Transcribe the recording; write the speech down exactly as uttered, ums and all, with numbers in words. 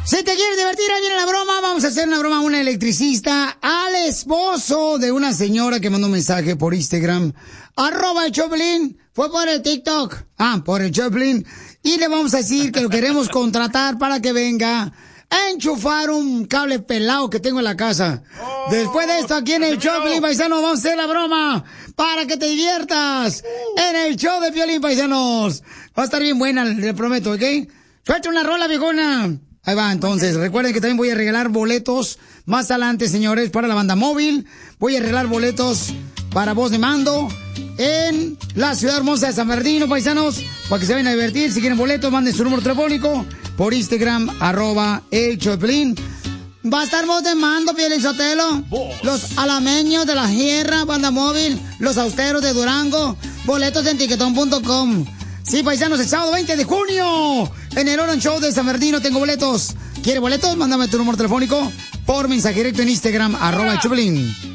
Si te quieres divertir, ahí viene la broma. Vamos a hacer una broma a una electricista, al esposo de una señora que mandó un mensaje por Instagram. Arroba el Choplin. Fue por el TikTok. Ah, por el Choplin. Y le vamos a decir que lo queremos contratar para que venga a enchufar un cable pelado que tengo en la casa. Oh, después de esto, aquí en el Choplin, paisanos, vamos a hacer la broma para que te diviertas en el show de Piolín, paisanos. Va a estar bien buena, le prometo, ¿ok? Suelta una rola, viejona. Ahí va, entonces. Recuerden que también voy a regalar boletos más adelante, señores, para la banda móvil. Voy a regalar boletos para voz de mando en la ciudad hermosa de San Bernardino, paisanos, para que se vayan a divertir. Si quieren boletos, manden su número telefónico por Instagram, arroba el Choplin. Va a estar voz de mando, Piolín Sotelo. Los alameños de la Sierra, banda móvil. Los austeros de Durango. Boletos en tiquetón punto com. Sí, paisanos, el sábado veinte de junio, en el Orange Show de San Bernardino tengo boletos. ¿Quieres boletos? Mándame tu número telefónico por mensaje directo en Instagram, arroba el Choplin.